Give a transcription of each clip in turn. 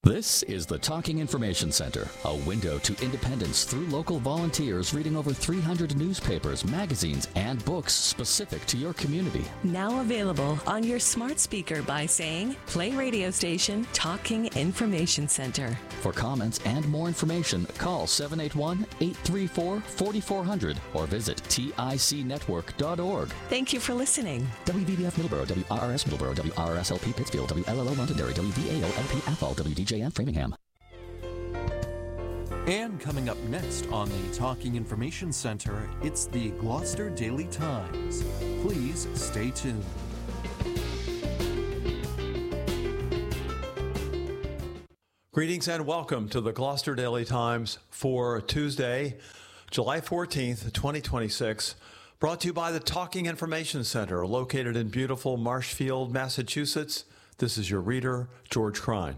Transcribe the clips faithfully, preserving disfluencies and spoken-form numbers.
This is the Talking Information Center, a window to independence through local volunteers reading over three hundred newspapers, magazines, and books specific to your community. Now available on your smart speaker by saying, play radio station Talking Information Center. For comments and more information, call seven eight one, eight three four, four four zero zero or visit tic network dot org. Thank you for listening. W V B F Middleborough, W R R S Middleborough, W R R S L P Pittsfield, W L L O Londonderry, W V A O L P Athol, W D J N Framingham. And coming up next on the Talking Information Center, it's the Gloucester Daily Times. Please stay tuned. Greetings and welcome to the Gloucester Daily Times for Tuesday, July fourteenth, twenty twenty-six, brought to you by the Talking Information Center, located in beautiful Marshfield, Massachusetts. This is your reader, George Crine.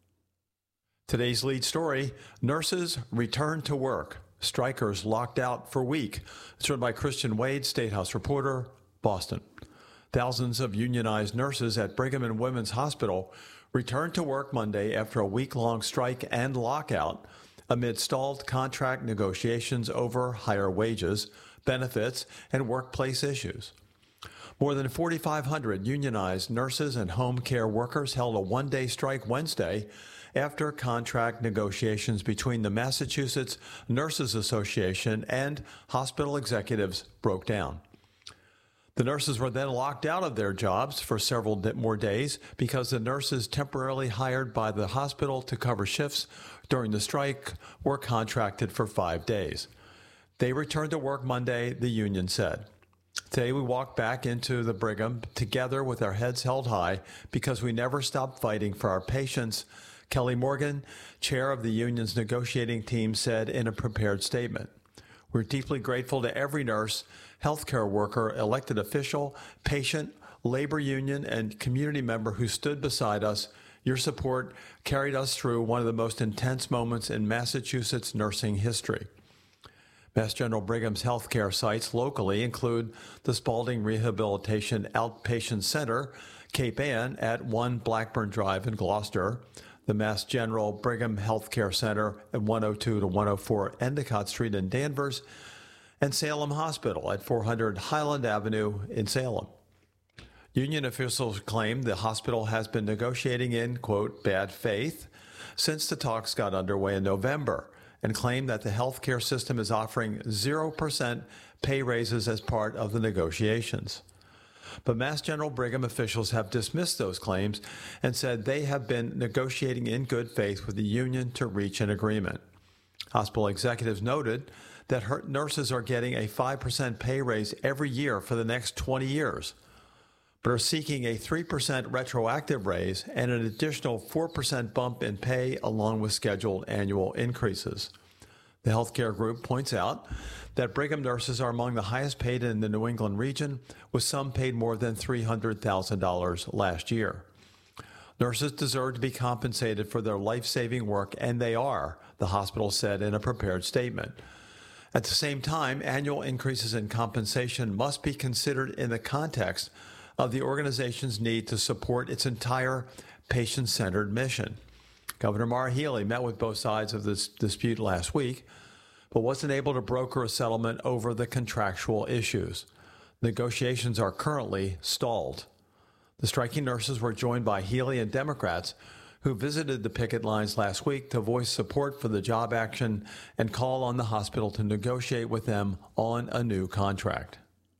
Today's lead story, nurses return to work. Strikers locked out for week. It's written by Christian Wade, State House reporter, Boston. Thousands of unionized nurses at Brigham and Women's Hospital returned to work Monday after a week-long strike and lockout amid stalled contract negotiations over higher wages, benefits, and workplace issues. More than forty-five hundred unionized nurses and home care workers held a one-day strike Wednesday after contract negotiations between the Massachusetts Nurses Association and hospital executives broke down. The nurses were then locked out of their jobs for several more days because the nurses temporarily hired by the hospital to cover shifts during the strike were contracted for five days. They returned to work Monday, the union said. Today we walk back into the Brigham together with our heads held high because we never stopped fighting for our patients, Kelly Morgan, chair of the union's negotiating team, said in a prepared statement. We're deeply grateful to every nurse, healthcare worker, elected official, patient, labor union, and community member who stood beside us. Your support carried us through one of the most intense moments in Massachusetts nursing history. Mass General Brigham's healthcare sites locally include the Spaulding Rehabilitation Outpatient Center, Cape Ann, at one Blackburn Drive in Gloucester, the Mass General Brigham Healthcare Center at one oh two to one oh four Endicott Street in Danvers, and Salem Hospital at four hundred Highland Avenue in Salem. Union officials claim the hospital has been negotiating in, quote, bad faith since the talks got underway in November, and claim that the healthcare system is offering zero percent pay raises as part of the negotiations. But Mass General Brigham officials have dismissed those claims and said they have been negotiating in good faith with the union to reach an agreement. Hospital executives noted that her nurses are getting a five percent pay raise every year for the next twenty years, but are seeking a three percent retroactive raise and an additional four percent bump in pay along with scheduled annual increases. The healthcare group points out that Brigham nurses are among the highest paid in the New England region, with some paid more than three hundred thousand dollars last year. Nurses deserve to be compensated for their life-saving work, and they are, the hospital said in a prepared statement. At the same time, annual increases in compensation must be considered in the context of the organization's need to support its entire patient-centered mission. Governor Maura Healey met with both sides of this dispute last week, but wasn't able to broker a settlement over the contractual issues. Negotiations are currently stalled. The striking nurses were joined by Healey and Democrats who visited the picket lines last week to voice support for the job action and call on the hospital to negotiate with them on a new contract.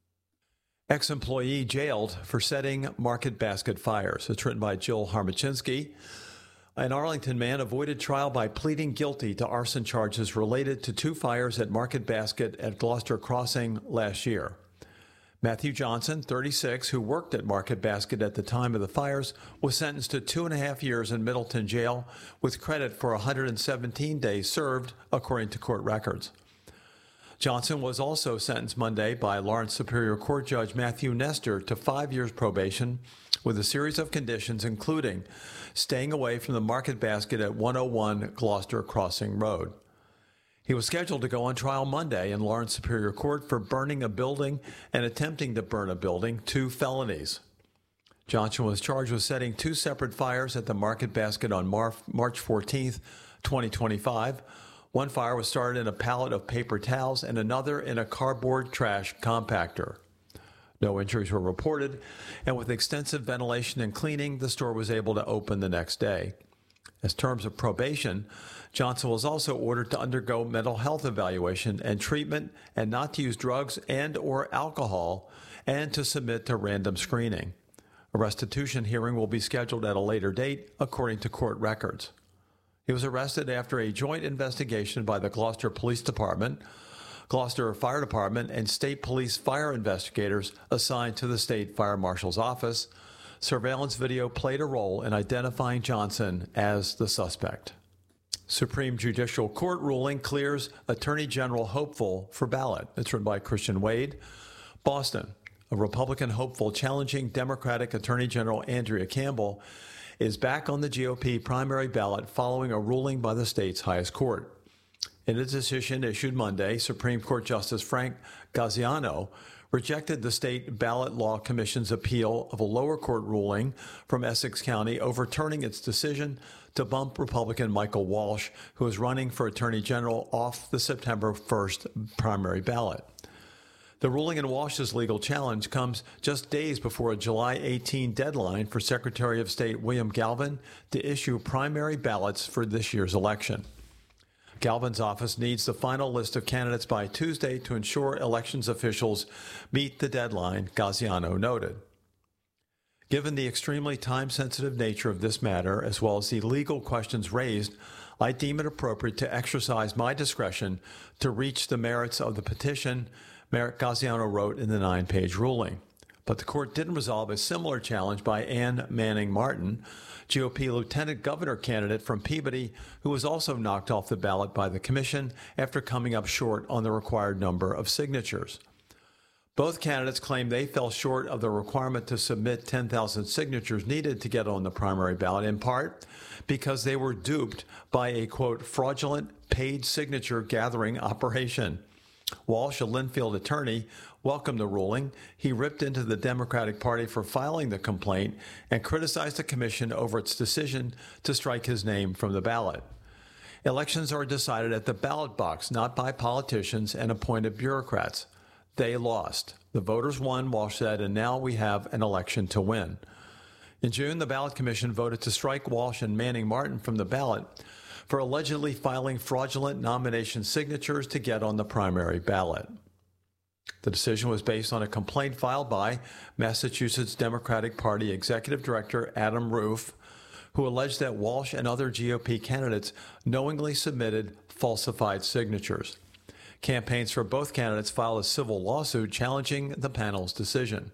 Ex-employee jailed for setting market basket fires. It's written by Jill Harmachinsky. An Arlington man avoided trial by pleading guilty to arson charges related to two fires at Market Basket at Gloucester Crossing last year. Matthew Johnson, thirty-six, who worked at Market Basket at the time of the fires, was sentenced to two and a half years in Middleton jail with credit for one hundred seventeen days served, according to court records. Johnson was also sentenced Monday by Lawrence Superior Court Judge Matthew Nestor to five years probation with a series of conditions, including staying away from the Market Basket at one oh one Gloucester Crossing Road. He was scheduled to go on trial Monday in Lawrence Superior Court for burning a building and attempting to burn a building, two felonies. Johnson was charged with setting two separate fires at the Market Basket on Mar- March fourteenth, twenty twenty-five. One fire was started in a pallet of paper towels and another in a cardboard trash compactor. No injuries were reported, and with extensive ventilation and cleaning, the store was able to open the next day. As terms of probation, Johnson was also ordered to undergo mental health evaluation and treatment and not to use drugs and or alcohol and to submit to random screening. A restitution hearing will be scheduled at a later date, according to court records. He was arrested after a joint investigation by the Gloucester Police Department, Gloucester Fire Department, and state police fire investigators assigned to the state fire marshal's office. Surveillance video played a role in identifying Johnson as the suspect. Supreme Judicial Court ruling clears Attorney General hopeful for ballot. It's written by Christian Wade. Boston, a Republican hopeful challenging Democratic Attorney General Andrea Campbell is back on the G O P primary ballot following a ruling by the state's highest court. In a decision issued Monday, Supreme Court Justice Frank Gaziano rejected the State Ballot Law Commission's appeal of a lower court ruling from Essex County overturning its decision to bump Republican Michael Walsh, who is running for Attorney General, off the September first primary ballot. The ruling in Walsh's legal challenge comes just days before a July eighteenth deadline for Secretary of State William Galvin to issue primary ballots for this year's election. Galvin's office needs the final list of candidates by Tuesday to ensure elections officials meet the deadline, Gaziano noted. Given the extremely time-sensitive nature of this matter, as well as the legal questions raised, I deem it appropriate to exercise my discretion to reach the merits of the petition, Merrick Gaziano wrote in the nine-page ruling. But the court didn't resolve a similar challenge by Ann Manning Martin, G O P lieutenant governor candidate from Peabody, who was also knocked off the ballot by the commission after coming up short on the required number of signatures. Both candidates claim they fell short of the requirement to submit ten thousand signatures needed to get on the primary ballot, in part because they were duped by a, quote, fraudulent paid signature gathering operation. Walsh, a Linfield attorney, welcomed the ruling. He ripped into the Democratic Party for filing the complaint and criticized the commission over its decision to strike his name from the ballot. Elections are decided at the ballot box, not by politicians and appointed bureaucrats. They lost. The voters won, Walsh said, and now we have an election to win. In June, the ballot commission voted to strike Walsh and Manning Martin from the ballot for allegedly filing fraudulent nomination signatures to get on the primary ballot. The decision was based on a complaint filed by Massachusetts Democratic Party Executive Director Adam Roof, who alleged that Walsh and other G O P candidates knowingly submitted falsified signatures. Campaigns for both candidates filed a civil lawsuit challenging the panel's decision.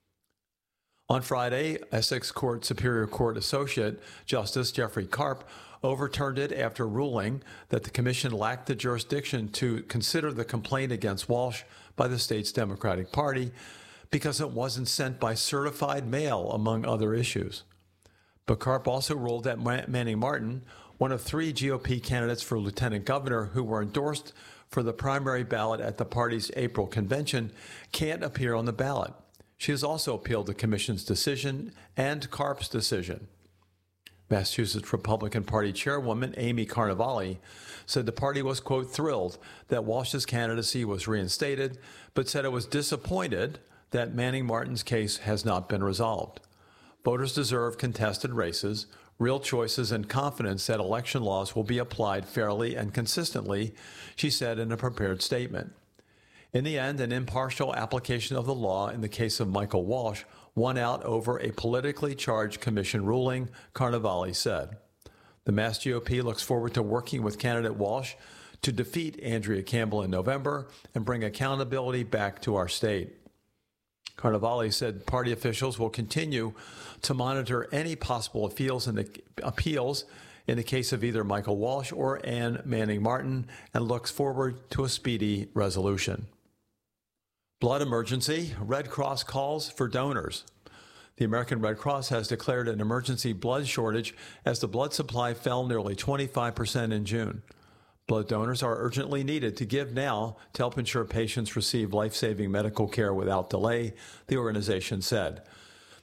On Friday, Essex Court Superior Court Associate Justice Jeffrey Karp overturned it after ruling that the commission lacked the jurisdiction to consider the complaint against Walsh by the state's Democratic Party because it wasn't sent by certified mail, among other issues. But Karp also ruled that Manning Martin, one of three G O P candidates for lieutenant governor who were endorsed for the primary ballot at the party's April convention, can't appear on the ballot. She has also appealed the commission's decision and Karp's decision. Massachusetts Republican Party Chairwoman Amy Carnevale said the party was, quote, thrilled that Walsh's candidacy was reinstated, but said it was disappointed that Manning Martin's case has not been resolved. Voters deserve contested races, real choices, and confidence that election laws will be applied fairly and consistently, she said in a prepared statement. In the end, an impartial application of the law in the case of Michael Walsh won out over a politically charged commission ruling, Carnevale said. The Mass G O P looks forward to working with candidate Walsh to defeat Andrea Campbell in November and bring accountability back to our state. Carnevale said party officials will continue to monitor any possible appeals in the, appeals in the case of either Michael Walsh or Ann Manning Martin and looks forward to a speedy resolution. Blood emergency. Red Cross calls for donors. The American Red Cross has declared an emergency blood shortage as the blood supply fell nearly twenty-five percent in June. Blood donors are urgently needed to give now to help ensure patients receive life-saving medical care without delay, the organization said.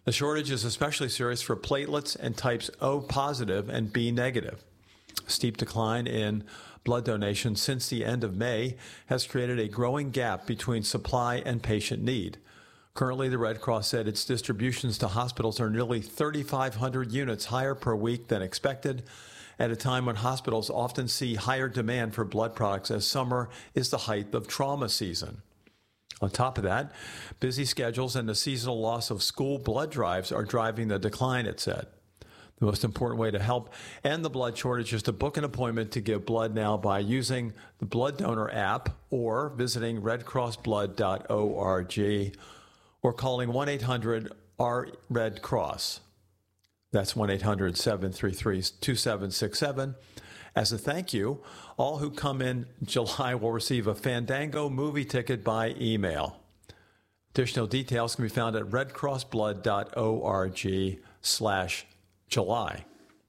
The shortage is especially serious for platelets and types O positive and B negative. Steep decline in blood donation since the end of May has created a growing gap between supply and patient need. Currently, the Red Cross said its distributions to hospitals are nearly thirty-five hundred units higher per week than expected, at a time when hospitals often see higher demand for blood products as summer is the height of trauma season. On top of that, busy schedules and the seasonal loss of school blood drives are driving the decline, it said. The most important way to help end the blood shortage is to book an appointment to give blood now by using the Blood Donor app or visiting red cross blood dot org or calling one eight hundred R E D Cross. That's one eight hundred seven three three two seven six seven. As a thank you, all who come in July will receive a Fandango movie ticket by email. Additional details can be found at red cross blood dot org slash July.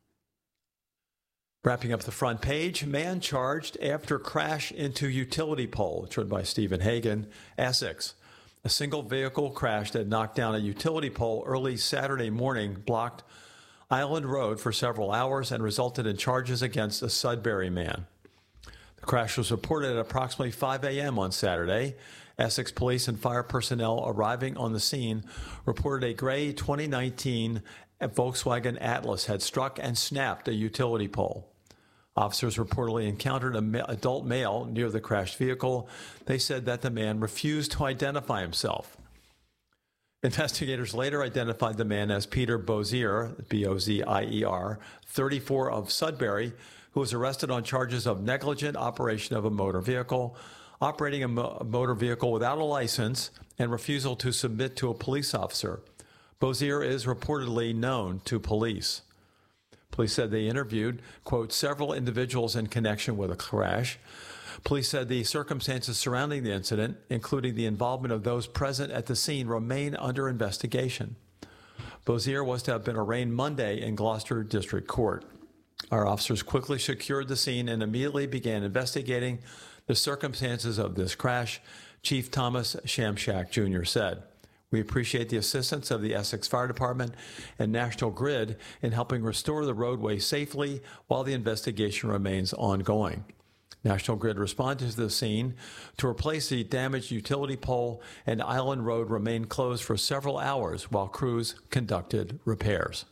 Wrapping up the front page, man charged after crash into utility pole. It's written by Stephen Hagan, Essex. A single vehicle crash that knocked down a utility pole early Saturday morning blocked Island Road for several hours and resulted in charges against a Sudbury man. The crash was reported at approximately five a.m. on Saturday. Essex police and fire personnel arriving on the scene reported a gray twenty nineteen Volkswagen Atlas had struck and snapped a utility pole. Officers reportedly encountered an ma- adult male near the crashed vehicle. They said that the man refused to identify himself. Investigators later identified the man as Peter Bozier, B O Z I E R, thirty-four, of Sudbury, who was arrested on charges of negligent operation of a motor vehicle, operating a, mo- a motor vehicle without a license, and refusal to submit to a police officer. Bozier is reportedly known to police. Police said they interviewed, quote, several individuals in connection with a crash. Police said the circumstances surrounding the incident, including the involvement of those present at the scene, remain under investigation. Bozier was to have been arraigned Monday in Gloucester District Court. Our officers quickly secured the scene and immediately began investigating the circumstances of this crash, Chief Thomas Shamshak, Junior said. We appreciate the assistance of the Essex Fire Department and National Grid in helping restore the roadway safely while the investigation remains ongoing. National Grid responded to the scene to replace the damaged utility pole, and Island Road remained closed for several hours while crews conducted repairs.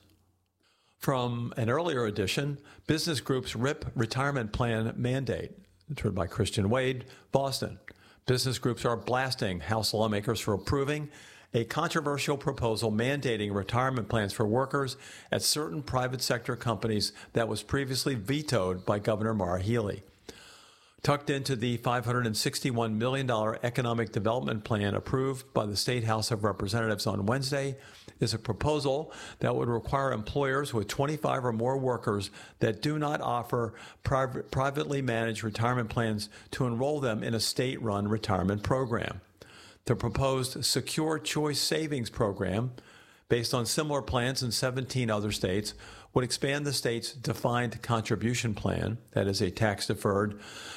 From an earlier edition, business groups rip retirement plan mandate. Written by Christian Wade, Boston. Business groups are blasting House lawmakers for approving a controversial proposal mandating retirement plans for workers at certain private sector companies that was previously vetoed by Governor Maura Healey. Tucked into the five hundred sixty-one million dollars economic development plan approved by the State House of Representatives on Wednesday is a proposal that would require employers with twenty-five or more workers that do not offer pri- privately managed retirement plans to enroll them in a state-run retirement program. The proposed Secure Choice Savings Program, based on similar plans in seventeen other states, would expand the state's defined contribution plan, that is a tax-deferred,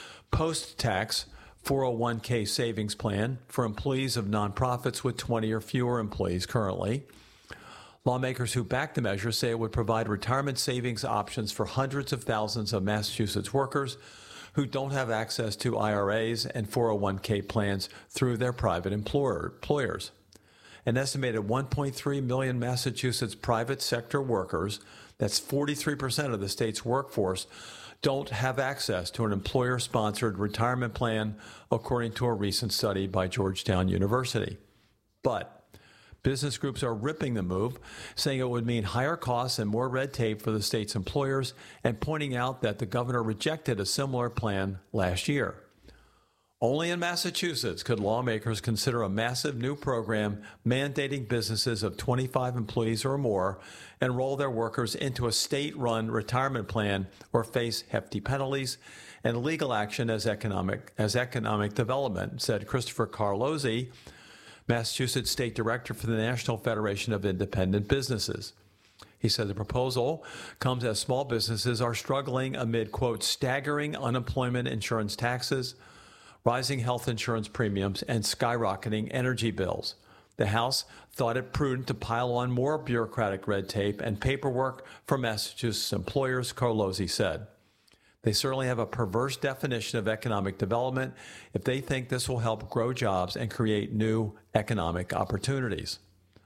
post-tax four oh one k savings plan for employees of nonprofits with twenty or fewer employees currently. Lawmakers who back the measure say it would provide retirement savings options for hundreds of thousands of Massachusetts workers who don't have access to I R As and four oh one k plans through their private employer, employers. An estimated one point three million Massachusetts private sector workers, that's forty-three percent of the state's workforce, don't have access to an employer-sponsored retirement plan, according to a recent study by Georgetown University. But business groups are ripping the move, saying it would mean higher costs and more red tape for the state's employers, and pointing out that the governor rejected a similar plan last year. Only in Massachusetts could lawmakers consider a massive new program mandating businesses of twenty-five employees or more enroll their workers into a state-run retirement plan or face hefty penalties and legal action as economic as economic development, said Christopher Carlozzi, Massachusetts State Director for the National Federation of Independent Businesses. He said the proposal comes as small businesses are struggling amid, quote, staggering unemployment insurance taxes, rising health insurance premiums, and skyrocketing energy bills. The House thought it prudent to pile on more bureaucratic red tape and paperwork for Massachusetts employers, Carlozzi said. They certainly have a perverse definition of economic development if they think this will help grow jobs and create new economic opportunities.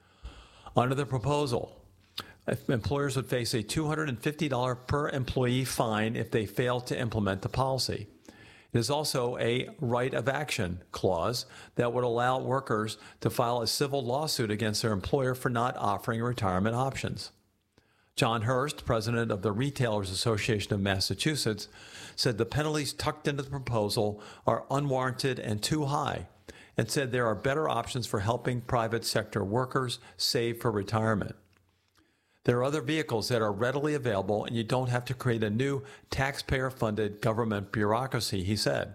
Under the proposal, employers would face a two hundred fifty dollars per employee fine if they fail to implement the policy. It is also a right of action clause that would allow workers to file a civil lawsuit against their employer for not offering retirement options. John Hurst, president of the Retailers Association of Massachusetts, said the penalties tucked into the proposal are unwarranted and too high, and said there are better options for helping private sector workers save for retirement. There are other vehicles that are readily available, and you don't have to create a new taxpayer-funded government bureaucracy, he said.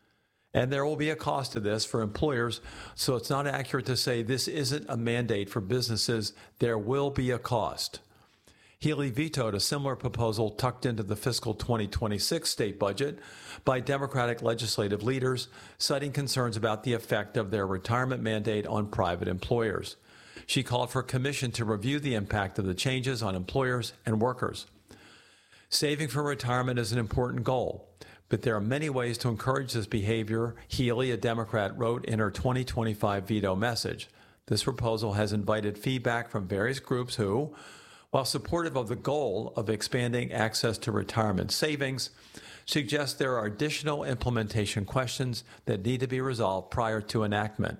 And there will be a cost to this for employers, so it's not accurate to say this isn't a mandate for businesses. There will be a cost. Healey vetoed a similar proposal tucked into the fiscal twenty twenty-six state budget by Democratic legislative leaders, citing concerns about the effect of their retirement mandate on private employers. She called for a commission to review the impact of the changes on employers and workers. Saving for retirement is an important goal, but there are many ways to encourage this behavior, Healey, a Democrat, wrote in her twenty twenty-five veto message. This proposal has invited feedback from various groups who, while supportive of the goal of expanding access to retirement savings, suggest there are additional implementation questions that need to be resolved prior to enactment.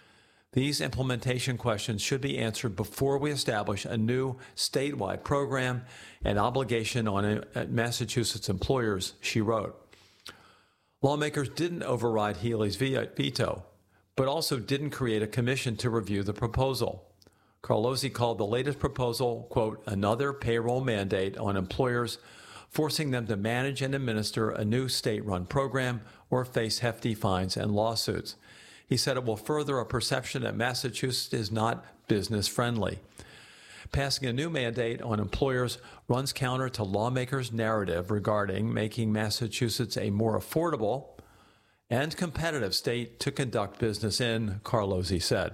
These implementation questions should be answered before we establish a new statewide program and obligation on Massachusetts employers, she wrote. Lawmakers didn't override Healey's veto, but also didn't create a commission to review the proposal. Carlozzi called the latest proposal, quote, another payroll mandate on employers, forcing them to manage and administer a new state-run program or face hefty fines and lawsuits. He said it will further a perception that Massachusetts is not business-friendly. Passing a new mandate on employers runs counter to lawmakers' narrative regarding making Massachusetts a more affordable and competitive state to conduct business in, Carlozzi said.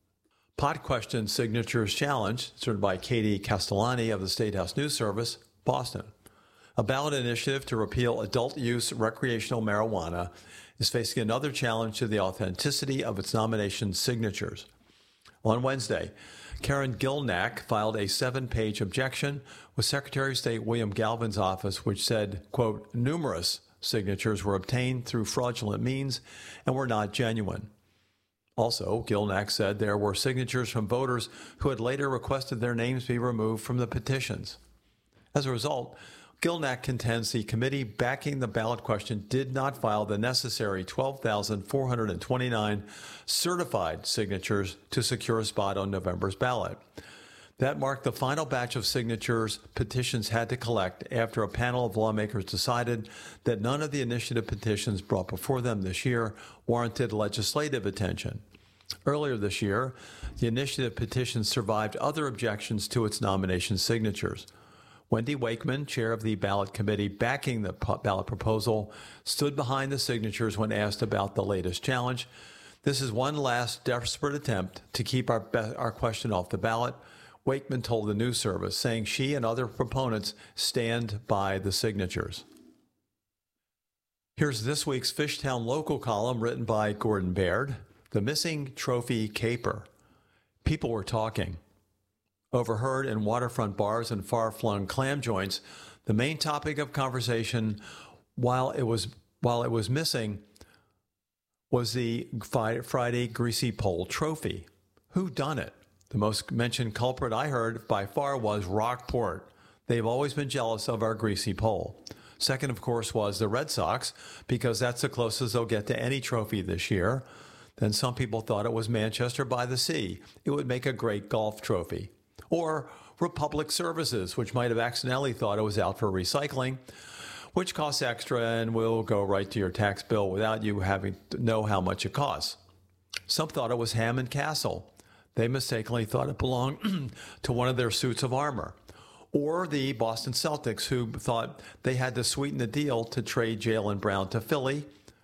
Pot Question Signatures Challenge, started by Katie Castellani of the State House News Service, Boston. A ballot initiative to repeal adult-use recreational marijuana is facing another challenge to the authenticity of its nomination signatures. On Wednesday, Karen Gilnack filed a seven-page objection with Secretary of State William Galvin's office, which said, quote, numerous signatures were obtained through fraudulent means and were not genuine. Also, Gilnack said there were signatures from voters who had later requested their names be removed from the petitions. As a result, Gilnack contends the committee backing the ballot question did not file the necessary twelve thousand four hundred twenty-nine certified signatures to secure a spot on November's ballot. That marked the final batch of signatures petitions had to collect after a panel of lawmakers decided that none of the initiative petitions brought before them this year warranted legislative attention. Earlier this year, the initiative petition survived other objections to its nomination signatures. Wendy Wakeman, chair of the ballot committee backing the ballot proposal, stood behind the signatures when asked about the latest challenge. This is one last desperate attempt to keep our, be- our question off the ballot, Wakeman told the news service, saying she and other proponents stand by the signatures. Here's this week's Fishtown Local column written by Gordon Baird. The Missing Trophy Caper. People were talking. Overheard in waterfront bars and far-flung clam joints, the main topic of conversation while it was while it was missing was the Friday Greasy Pole Trophy. Who done it? The most mentioned culprit I heard by far was Rockport. They've always been jealous of our greasy pole. Second, of course, was the Red Sox, because that's the closest they'll get to any trophy this year. Then some people thought it was Manchester by the Sea. It would make a great golf trophy. Or Republic Services, which might have accidentally thought it was out for recycling, which costs extra and will go right to your tax bill without you having to know how much it costs. Some thought it was Hammond Castle. They mistakenly thought it belonged to one of their suits of armor. Or the Boston Celtics, who thought they had to sweeten the deal to trade Jaylen Brown to Philly.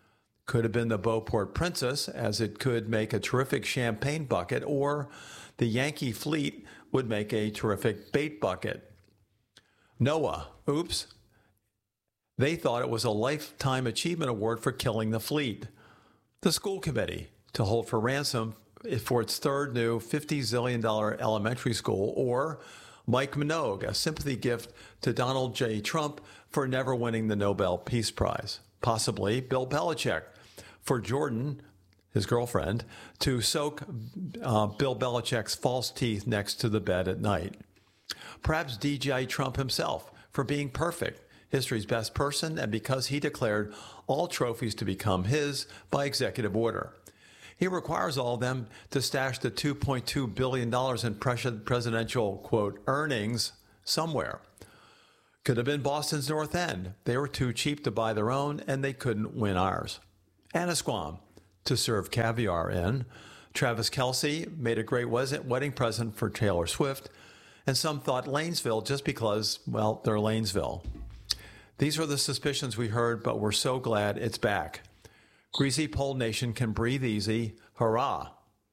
Could have been the Beauport Princess, as it could make a terrific champagne bucket, or the Yankee Fleet would make a terrific bait bucket. NOAA, oops, they thought it was a Lifetime Achievement Award for killing the fleet. The school committee to hold for ransom for its third new fifty zillion dollars elementary school, or Mike Minogue, a sympathy gift to Donald J. Trump for never winning the Nobel Peace Prize. Possibly Bill Belichick for Jordan, his girlfriend, to soak uh, Bill Belichick's false teeth next to the bed at night. Perhaps D J Trump himself for being perfect, history's best person, and because he declared all trophies to become his by executive order. He requires all of them to stash the two point two billion dollars in presidential, quote, earnings somewhere. Could have been Boston's North End. They were too cheap to buy their own, and they couldn't win ours. Annisquam to serve caviar in. Travis Kelce made a great wedding present for Taylor Swift, and some thought Lanesville just because, well, they're Lanesville. These are the suspicions we heard, but we're so glad it's back. Greasy Pole Nation can breathe easy. Hurrah.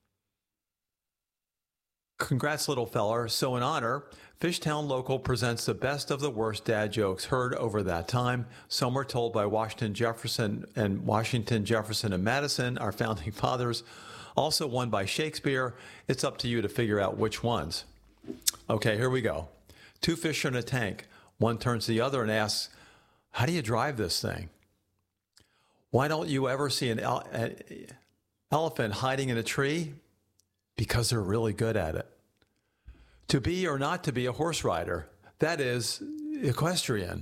Congrats, little feller. So in honor, Fishtown Local presents the best of the worst dad jokes heard over that time. Some were told by Washington Jefferson and Washington Jefferson and Madison, our founding fathers. Also one by Shakespeare. It's up to you to figure out which ones. Okay, here we go. Two fish in a tank. One turns to the other and asks, how do you drive this thing? Why don't you ever see an ele- elephant hiding in a tree? Because they're really good at it. To be or not to be a horse rider, that is equestrian.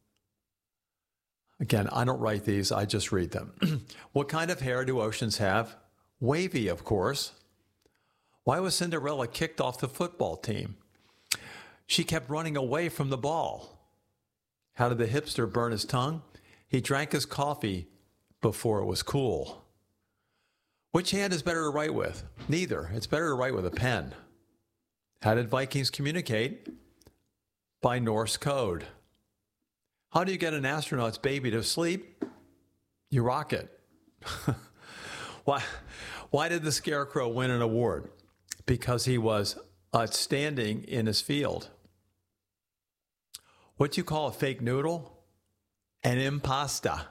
Again, I don't write these, I just read them. What kind of hair do oceans have? Wavy, of course. Why was Cinderella kicked off the football team? She kept running away from the ball. How did the hipster burn his tongue? He drank his coffee before it was cool. Which hand is better to write with? Neither. It's better to write with a pen. How did Vikings communicate? By Norse code. How do you get an astronaut's baby to sleep? You rock it. Why, why did the Scarecrow win an award? Because he was outstanding in his field. What do you call a fake noodle? An impasta.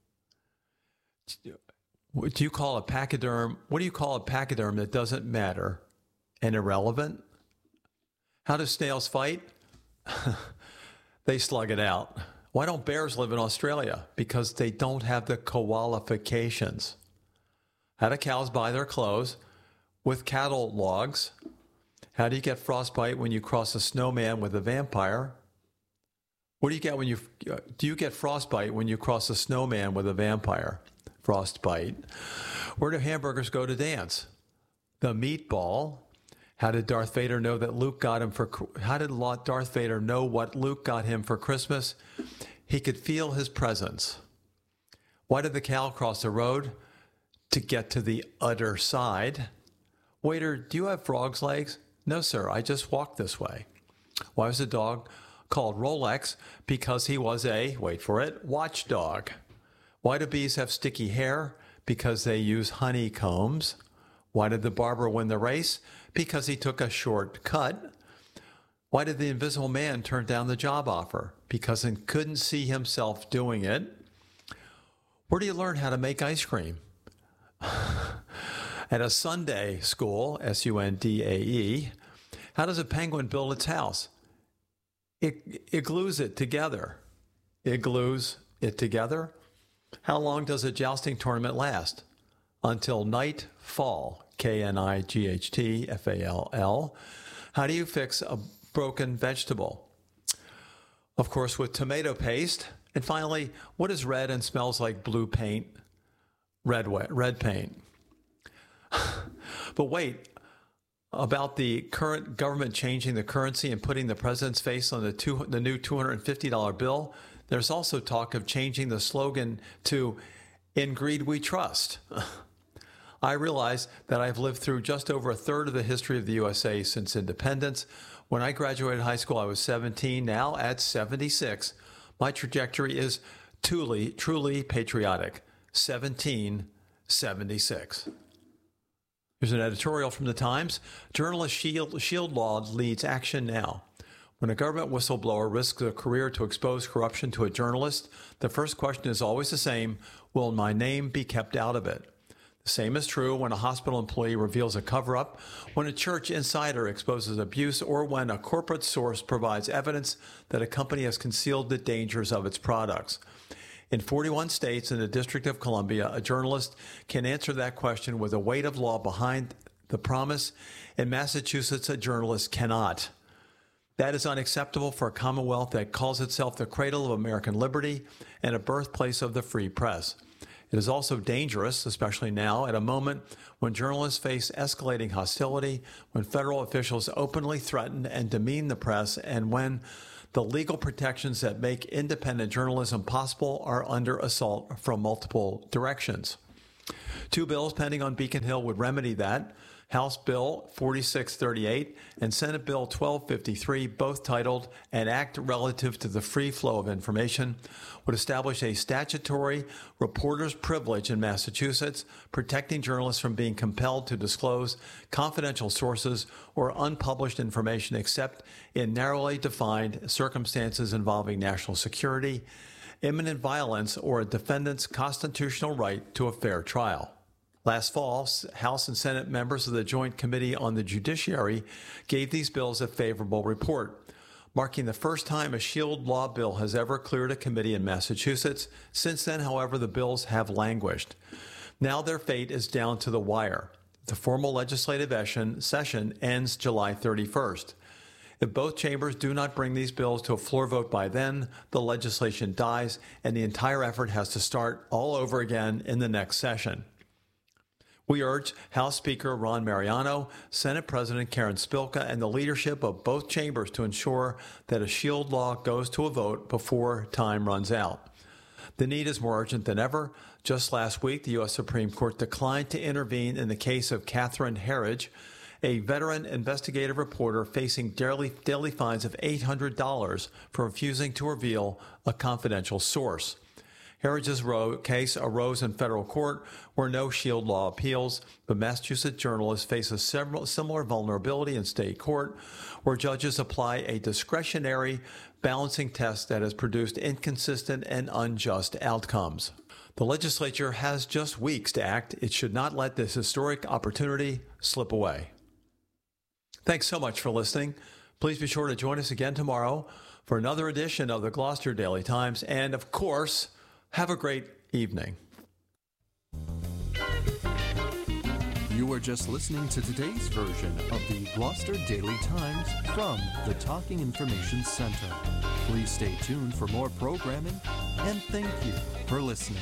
What do you call a pachyderm? What do you call a pachyderm that doesn't matter and irrelevant? How do snails fight? They slug it out. Why don't bears live in Australia? Because they don't have the qualifications. How do cows buy their clothes? With cattle logs. How do you get frostbite when you cross a snowman with a vampire? What do you get when you do you get frostbite when you cross a snowman with a vampire? Frostbite. Where do hamburgers go to dance? The meatball. How did Darth Vader know that Luke got him for? How did Darth Vader know what Luke got him for Christmas? He could feel his presence. Why did the cow cross the road? To get to the other side. Waiter, do you have frog's legs? No, sir. I just walked this way. Why was the dog called Rolex? Because he was a, wait for it, watchdog. Why do bees have sticky hair? Because they use honeycombs. Why did the barber win the race? Because he took a short cut. Why did the invisible man turn down the job offer? Because he couldn't see himself doing it. Where do you learn how to make ice cream? At a Sunday school, S U N D A E. How does a penguin build its house? It, it glues it together. It glues it together. How long does a jousting tournament last? Until nightfall. K N I G H T F A L L. How do you fix a broken vegetable? Of course, with tomato paste. And finally, what is red and smells like blue paint? Red, red paint. But wait, about the current government changing the currency and putting the president's face on the, two, the new two hundred fifty dollars bill, there's also talk of changing the slogan to "In Greed We Trust." I realize that I've lived through just over a third of the history of the U S A since independence. When I graduated high school, I was seventeen. Now at seventy-six, my trajectory is truly, truly patriotic. seventeen seventy-six. Here's an editorial from the Times. Journalist shield, shield law leads action now. When a government whistleblower risks a career to expose corruption to a journalist, the first question is always the same: will my name be kept out of it? The same is true when a hospital employee reveals a cover-up, when a church insider exposes abuse, or when a corporate source provides evidence that a company has concealed the dangers of its products. In forty-one states and the District of Columbia, a journalist can answer that question with a weight of law behind the promise. In Massachusetts, a journalist cannot. That is unacceptable for a commonwealth that calls itself the cradle of American liberty and a birthplace of the free press. It is also dangerous, especially now, at a moment when journalists face escalating hostility, when federal officials openly threaten and demean the press, and when the legal protections that make independent journalism possible are under assault from multiple directions. Two bills pending on Beacon Hill would remedy that. House Bill forty-six thirty-eight and Senate Bill twelve fifty-three, both titled An Act Relative to the Free Flow of Information, would establish a statutory reporter's privilege in Massachusetts, protecting journalists from being compelled to disclose confidential sources or unpublished information except in narrowly defined circumstances involving national security, imminent violence, or a defendant's constitutional right to a fair trial. Last fall, House and Senate members of the Joint Committee on the Judiciary gave these bills a favorable report, marking the first time a shield law bill has ever cleared a committee in Massachusetts. Since then, however, the bills have languished. Now their fate is down to the wire. The formal legislative session ends July thirty-first. If both chambers do not bring these bills to a floor vote by then, the legislation dies, and the entire effort has to start all over again in the next session. We urge House Speaker Ron Mariano, Senate President Karen Spilka, and the leadership of both chambers to ensure that a shield law goes to a vote before time runs out. The need is more urgent than ever. Just last week, the U S Supreme Court declined to intervene in the case of Catherine Herridge, a veteran investigative reporter facing daily, daily fines of eight hundred dollars for refusing to reveal a confidential source. Herridge's case arose in federal court where no shield law appeals, but Massachusetts journalists face a several, similar vulnerability in state court where judges apply a discretionary balancing test that has produced inconsistent and unjust outcomes. The legislature has just weeks to act. It should not let this historic opportunity slip away. Thanks so much for listening. Please be sure to join us again tomorrow for another edition of the Gloucester Daily Times. And, of course, have a great evening. You are just listening to today's version of the Gloucester Daily Times from the Talking Information Center. Please stay tuned for more programming, and thank you for listening.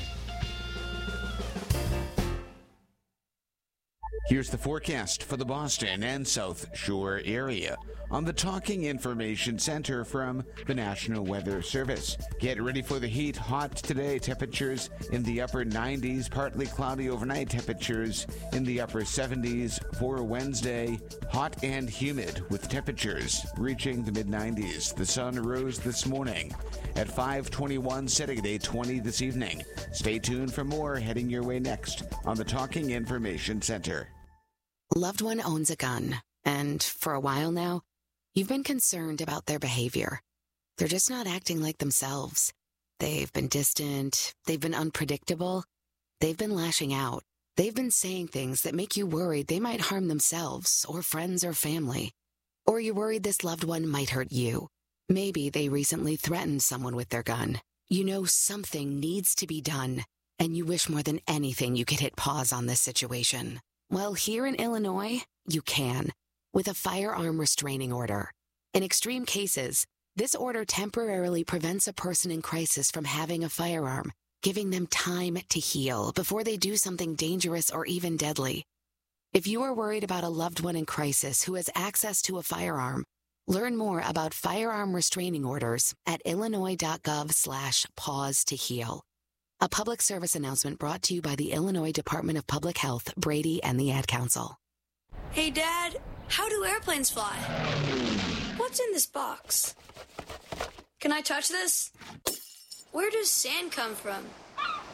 Here's the forecast for the Boston and South Shore area on the Talking Information Center from the National Weather Service. Get ready for the heat. Hot today, temperatures in the upper nineties, partly cloudy overnight, temperatures in the upper seventies for Wednesday. Hot and humid with temperatures reaching the mid nineties. The sun rose this morning at five twenty-one, setting at eight twenty this evening. Stay tuned for more heading your way next on the Talking Information Center. Loved one owns a gun, and for a while now, you've been concerned about their behavior. They're just not acting like themselves. They've been distant, they've been unpredictable, they've been lashing out. They've been saying things that make you worried they might harm themselves or friends or family. Or you're worried this loved one might hurt you. Maybe they recently threatened someone with their gun. You know something needs to be done, and you wish more than anything you could hit pause on this situation. Well, here in Illinois, you can, with a firearm restraining order. In extreme cases, this order temporarily prevents a person in crisis from having a firearm, giving them time to heal before they do something dangerous or even deadly. If you are worried about a loved one in crisis who has access to a firearm, learn more about firearm restraining orders at illinois.gov slash pause to heal. A public service announcement brought to you by the Illinois Department of Public Health, Brady, and the Ad Council. Hey, Dad, how do airplanes fly? What's in this box? Can I touch this? Where does sand come from?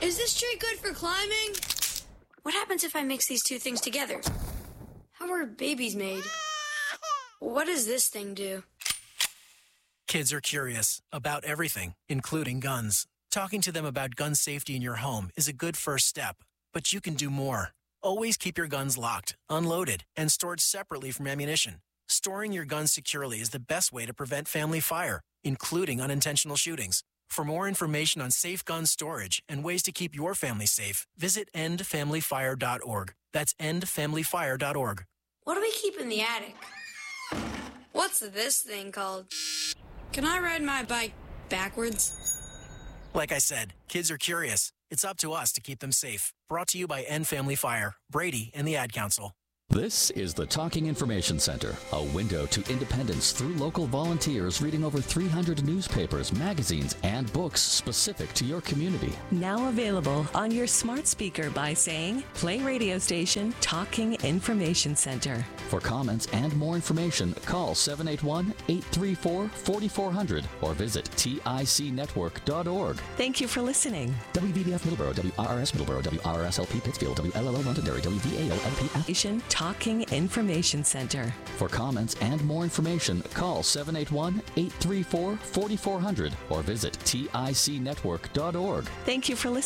Is this tree good for climbing? What happens if I mix these two things together? How are babies made? What does this thing do? Kids are curious about everything, including guns. Talking to them about gun safety in your home is a good first step, but you can do more. Always keep your guns locked, unloaded, and stored separately from ammunition. Storing your guns securely is the best way to prevent family fire, including unintentional shootings. For more information on safe gun storage and ways to keep your family safe, visit end family fire dot org. That's end family fire dot org. What do we keep in the attic? What's this thing called? Can I ride my bike backwards? Like I said, kids are curious. It's up to us to keep them safe. Brought to you by End Family Fire, Brady, and the Ad Council. This is the Talking Information Center, a window to independence through local volunteers reading over three hundred newspapers, magazines, and books specific to your community. Now available on your smart speaker by saying, play radio station Talking Information Center. For comments and more information, call seven eight one, eight three four, four four zero zero or visit tic network dot org. Thank you for listening. W V B F Middleborough, W R R S Middleborough, W R R S L P Pittsfield, W L L O Londonderry, W V A O L P F. Station Talking Information Center. For comments and more information, call seven eight one, eight three four, four four zero zero or visit tic network dot org. Thank you for listening.